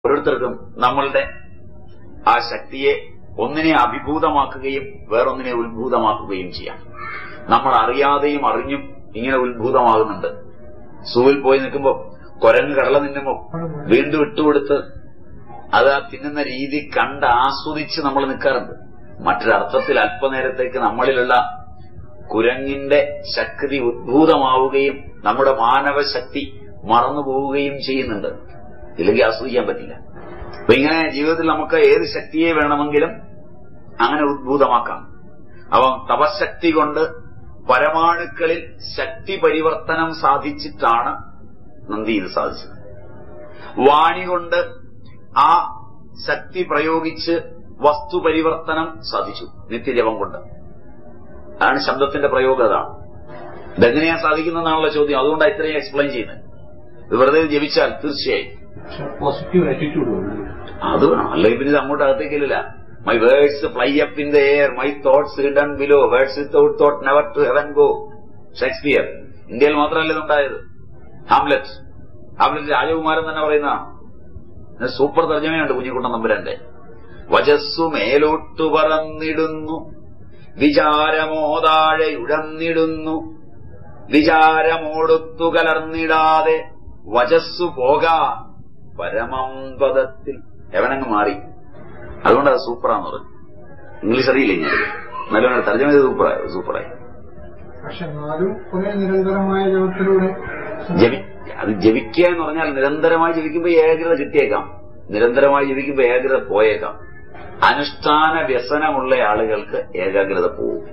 ഓരോരുത്തർക്കും നമ്മളുടെ ആ ശക്തിയെ ഒന്നിനെ അഭിഭൂതമാക്കുകയും വേറൊന്നിനെ ഉത്ഭൂതമാക്കുകയും ചെയ്യാം. നമ്മൾ അറിയാതെയും അറിഞ്ഞും ഇങ്ങനെ ഉത്ഭൂതമാകുന്നുണ്ട്. സൂവിൽ പോയി നിൽക്കുമ്പോ കുരങ്ങ് കടല തിന്നുമ്പോ വീണ്ടും ഇട്ടുകൊടുത്ത് അത് ആ തിന്നുന്ന രീതി കണ്ട് ആസ്വദിച്ച് നമ്മൾ നിൽക്കാറുണ്ട്. മറ്റൊരർത്ഥത്തിൽ അല്പനേരത്തേക്ക് നമ്മളിലുള്ള കുരങ്ങിന്റെ ശക്തി ഉദ്ഭൂതമാവുകയും നമ്മുടെ മാനവശക്തി മറന്നുപോവുകയും ചെയ്യുന്നുണ്ട്. ഇല്ലെങ്കിൽ ആസ്വദിക്കാൻ പറ്റില്ല. അപ്പൊ ഇങ്ങനെ ജീവിതത്തിൽ നമുക്ക് ഏത് ശക്തിയെ വേണമെങ്കിലും അങ്ങനെ ഉദ്ഭൂതമാക്കാം. അവൻ തപശക്തി കൊണ്ട് പരമാണുക്കളിൽ ശക്തി പരിവർത്തനം സാധിച്ചിട്ടാണ് നന്ദി ഇത് സാധിച്ചത്. വാണി കൊണ്ട് ആ ശക്തി പ്രയോഗിച്ച് വസ്തു പരിവർത്തനം സാധിച്ചു നിത്യജപം കൊണ്ട്. അതാണ് ശബ്ദത്തിന്റെ പ്രയോഗം. അതാണ് ഇതെങ്ങനെയാ സാധിക്കുന്നതെന്നാണല്ലോ ചോദ്യം. അതുകൊണ്ടാണ് ഇത്രയും എക്സ്പ്ലെയിൻ ചെയ്യുന്നത്. ഇത് വെറുതെ ജപിച്ചാൽ തീർച്ചയായും പോസിറ്റീവ് ആറ്റിറ്റ്യൂഡ് അത് വേണം. അല്ലെങ്കിൽ പിന്നെ ഇത് അങ്ങോട്ട് അകത്തേക്കില്ല. My words fly up in the air, my thoughts written below, words without thought never to heaven go. Shakespeare. ഇന്ത്യയിൽ മാത്രമല്ല ഇതുണ്ടായത്. ഹാംലെറ്റ് രാജകുമാരൻ തന്നെ പറയുന്നതാണ്. സൂപ്പർ തർജ്ജമയുണ്ട് കുഞ്ഞിക്കുട്ടൻ തമ്പുരാന്റെ. വജസ്സു മേലോട്ടു പറന്നിടുന്നു, വിചാരമോതാഴെ ഉഴന്നിടുന്നു, വിചാരമോടുത്തു കലർന്നിടാതെ വജസ്സു പോകാ പരമം പദത്തിൽ. എവനങ്ങ് മാറി. അതുകൊണ്ട് അത് സൂപ്പറാന്ന് പറഞ്ഞു. ഇംഗ്ലീഷ് അറിയില്ല ഞാൻ, നല്ലവണ്ണം തർജ്ജമ ചെയ്ത് സൂപ്പറായി. പക്ഷെ നിരന്തരമായ ജപത്തിലൂടെ അത് ജപിക്കുക എന്ന് പറഞ്ഞാൽ നിരന്തരമായി ജപിക്കുമ്പോൾ ഏകാഗ്രത കിട്ടിയേക്കാം, നിരന്തരമായി ജപിക്കുമ്പോൾ ഏകാഗ്രത പോയേക്കാം. അനുഷ്ഠാന വ്യസനമുള്ള ആളുകൾക്ക് ഏകാഗ്രത പോവും.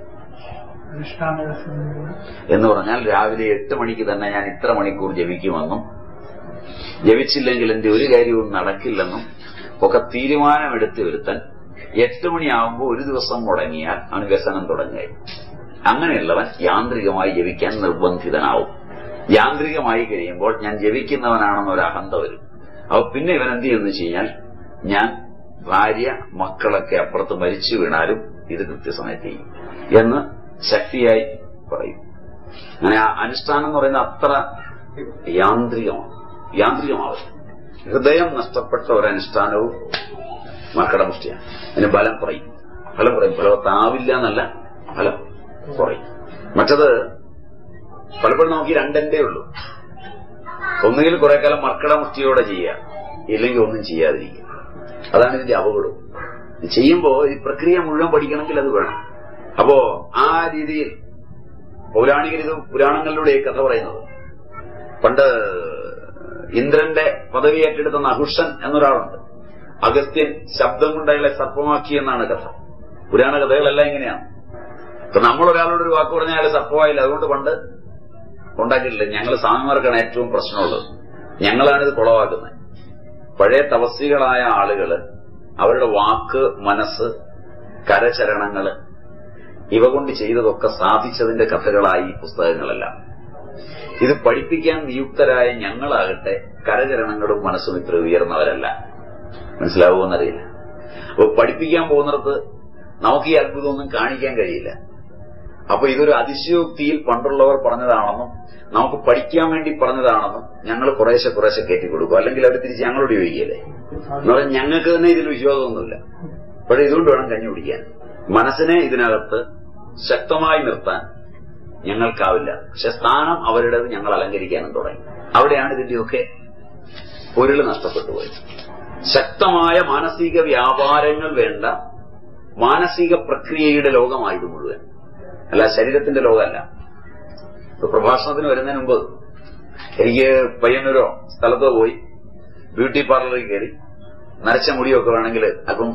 എന്ന് പറഞ്ഞാൽ രാവിലെ 8 മണിക്ക് തന്നെ ഞാൻ ഇത്ര മണിക്കൂർ ജപിക്കുമെന്നും ജപിച്ചില്ലെങ്കിൽ എന്റെ ഒരു കാര്യവും നടക്കില്ലെന്നും ഒക്കെ തീരുമാനമെടുത്ത് വരുത്താൻ 8 മണിയാവുമ്പോൾ ഒരു ദിവസം മുടങ്ങിയാൽ അവന് വ്യസനം തുടങ്ങുകയും അങ്ങനെയുള്ളവൻ യാന്ത്രികമായി ജപിക്കാൻ നിർബന്ധിതനാവും. യാന്ത്രികമായി കഴിയുമ്പോൾ ഞാൻ ജപിക്കുന്നവനാണെന്നൊരു അഹന്ത വരും. അപ്പൊ പിന്നെ ഇവൻ എന്ത് ചെയ്യുമെന്ന് വെച്ച് കഴിഞ്ഞാൽ ഞാൻ ഭാര്യ മക്കളൊക്കെ അപ്പുറത്ത് മരിച്ചു വീണാലും ഇത് കൃത്യസമയത്ത് ചെയ്യും എന്ന് ശക്തിയായി പറയും. അങ്ങനെ ആ അനുഷ്ഠാനം എന്ന് പറയുന്നത് അത്ര യാന്ത്രികമാവും. ഹൃദയം നഷ്ടപ്പെട്ട ഒരനുഷ്ഠാനവും മർക്കടമുഷ്ടിയാണ്. അതിന് ഫലം കുറയും. ഫലവത്താവില്ല എന്നല്ല, ഫലം കുറയും. മറ്റത് പലപ്പോഴും നമുക്ക് രണ്ടെന്തേ ഉള്ളൂ. ഒന്നുകിൽ കുറെ കാലം മർക്കടമുഷ്ടിയോടെ ചെയ്യുക, ഇല്ലെങ്കിൽ ഒന്നും ചെയ്യാതിരിക്കുക. അതാണ് ഇതിന്റെ അപകടം. ഇത് ചെയ്യുമ്പോ ഈ പ്രക്രിയ മുഴുവൻ പഠിക്കണമെങ്കിൽ അത് വേണം. അപ്പോ ആ രീതിയിൽ പൗരാണികരിത് പുരാണങ്ങളിലൂടെ കഥ പറയുന്നത്. പണ്ട് ഇന്ദ്രന്റെ പദവി ഏറ്റെടുത്ത നഹുഷൻ എന്നൊരാളുണ്ട്. അഗസ്ത്യൻ ശബ്ദം കൊണ്ട് അയാളെ സർപ്പമാക്കി എന്നാണ് കഥ. പുരാണ കഥകളെല്ലാം ഇങ്ങനെയാണ്. ഇപ്പൊ നമ്മളൊരാളോടൊരു വാക്ക് പറഞ്ഞാൽ അയാൾ സർപ്പമായില്ല. അതുകൊണ്ട് പണ്ട് ഉണ്ടാക്കിയിട്ടില്ല. ഞങ്ങൾ സ്വാമിമാർക്കാണ് ഏറ്റവും പ്രശ്നമുള്ളത്. ഞങ്ങളാണിത് കുളവാക്കുന്നത്. പഴയ തപസ്വികളായ ആളുകള് അവരുടെ വാക്ക്, മനസ്സ്, കരചരണങ്ങള് ഇവ കൊണ്ട് ചെയ്തതൊക്കെ സാധിച്ചതിന്റെ കഥകളായി ഈ പുസ്തകങ്ങളെല്ലാം. ഇത് പഠിപ്പിക്കാൻ നിയുക്തരായ ഞങ്ങളാകട്ടെ കരചരണങ്ങളും മനസ്സും ഇത്ര ഉയർന്നവരല്ല. മനസ്സിലാവുമെന്നറിയില്ല. അപ്പൊ പഠിപ്പിക്കാൻ പോകുന്നിടത്ത് നമുക്ക് ഈ അത്ഭുതമൊന്നും കാണിക്കാൻ കഴിയില്ല. അപ്പൊ ഇതൊരു അതിശയോക്തിയിൽ പണ്ടുള്ളവർ പറഞ്ഞതാണെന്നും നമുക്ക് പഠിക്കാൻ വേണ്ടി പറഞ്ഞതാണെന്നും ഞങ്ങൾ കുറേശ്ശെ കയറ്റിക്കൊടുക്കും. അല്ലെങ്കിൽ അവർ തിരിച്ച് ഞങ്ങളോട് ചോദിക്കല്ലേ എന്ന് പറഞ്ഞാൽ ഞങ്ങൾക്ക് തന്നെ ഇതിൽ വിശ്വാസമൊന്നുമില്ല. പക്ഷെ ഇതുകൊണ്ട് വേണം കഞ്ഞി കുടിക്കാൻ. മനസ്സിനെ ഇതിനകത്ത് ശക്തമായി നിർത്താൻ ഞങ്ങൾക്കാവില്ല. പക്ഷെ സ്ഥാനം അവരുടേത് ഞങ്ങൾ അലങ്കരിക്കാനും തുടങ്ങി. അവിടെയാണ് ഇതിന്റെയൊക്കെ പൊരുൾ നഷ്ടപ്പെട്ടു പോയത്. ശക്തമായ മാനസിക വ്യാപാരങ്ങൾ വേണ്ട മാനസിക പ്രക്രിയയുടെ ലോകമായത് മുഴുവൻ, അല്ല ശരീരത്തിന്റെ ലോകമല്ല. പ്രഭാഷണത്തിന് വരുന്നതിന് മുമ്പ് എനിക്ക് പയ്യന്നൂരോ സ്ഥലത്തോ പോയി ബ്യൂട്ടി പാർലറിൽ കയറി നരച്ച മുടിയൊക്കെ വേണമെങ്കിൽ അപ്പം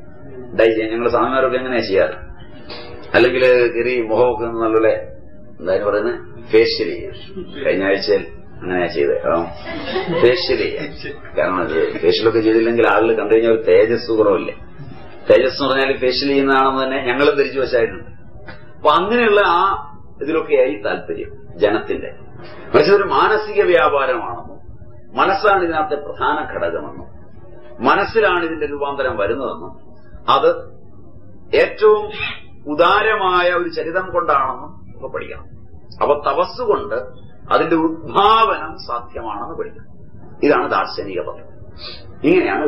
ഡൈ ചെയ്യാൻ ഞങ്ങൾ സ്വാമിമാരൊക്കെ എങ്ങനെയാ ചെയ്യാറ്. അല്ലെങ്കിൽ കയറി മുഖമൊക്കെ നല്ലപോലെ എന്തായാലും പറയുന്നത് ഫേഷ്യൽ ചെയ്യും. കഴിഞ്ഞ ആഴ്ചയിൽ അങ്ങനെയാ ചെയ്തത്. ഫേഷ്യൽ ചെയ്യാം. കാരണം ഫേഷ്യലൊക്കെ ചെയ്തില്ലെങ്കിൽ ആളുകൾ കണ്ടു കഴിഞ്ഞാൽ ഒരു തേജസ് കുറവില്ലേ. തേജസ് എന്ന് പറഞ്ഞാൽ ഫേഷ്യൽ ചെയ്യുന്നതാണെന്ന് തന്നെ ഞങ്ങളും ധരിച്ചു വശമായിട്ടുണ്ട്. അപ്പൊ അങ്ങനെയുള്ള ആ ഇതിലൊക്കെയായി താല്പര്യം ജനത്തിന്റെ. പക്ഷെ ഒരു മാനസിക വ്യാപാരമാണെന്നും മനസ്സാണ് ഇതിനകത്തെ പ്രധാന ഘടകമെന്നും മനസ്സിലാണ് ഇതിന്റെ രൂപാന്തരം വരുന്നതെന്നും അത് ഏറ്റവും ഉദാരമായ ഒരു ചരിതം കൊണ്ടാണെന്നും ഒക്കെ പഠിക്കണം. അപ്പൊ തപസ്സുകൊണ്ട് അതിന്റെ ഉദ്ഭാവനം സാധ്യമാണെന്ന് പഠിക്കണം. ഇതാണ് ദാർശനിക പദം. ഇങ്ങനെയാണ്